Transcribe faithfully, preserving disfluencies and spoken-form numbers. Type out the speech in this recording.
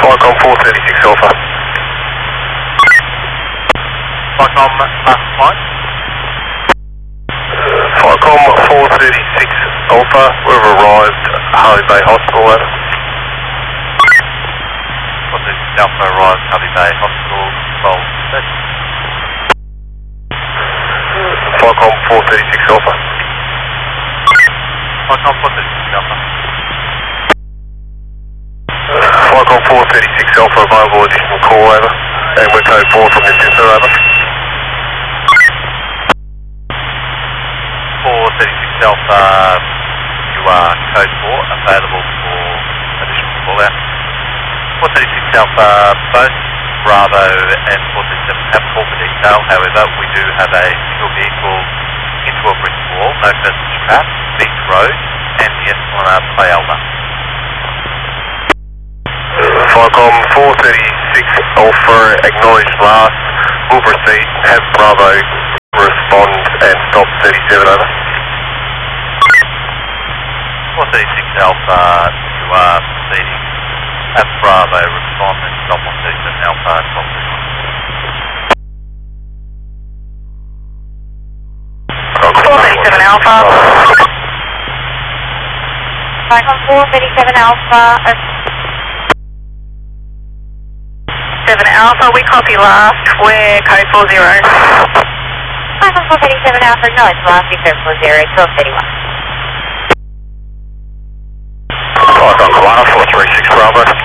Falcon four thirty-six Alpha. Falcon last flight. Falcon four thirty-six Alpha, we've arrived at Harley Bay Hospital, over. four thirty-six Alpha arrived Harley Bay Hospital, twelve thirty. Falcon four thirty-six Alpha. Falcon four thirty-six Alpha. Falcon four thirty-six Alpha, available additional call, over. And we're code four from this center, over. four thirty-six Alpha, you are code four, available for additional call out. four thirty-six Alpha, both Bravo and four thirty-seven have call for detail, however, we do have a single vehicle into a brick wall, no persons trapped, Beach Road, and the Esplanade Play Alba. Falcon four thirty-six Alpha, acknowledged last, will proceed, have Bravo respond and stop thirty-seven, over. four thirty-six Alpha, you are proceeding, have Bravo respond and stop on thirty-seven Alpha, twelve thirty-one. four thirty-seven Alpha. Falcon four thirty-seven Alpha. seven Alpha, we copy last, we're code four zero. Falcon four thirty-seven Alpha, acknowledge last, we code four zero, twelve thirty-one. Falcon Koala four three six Bravo.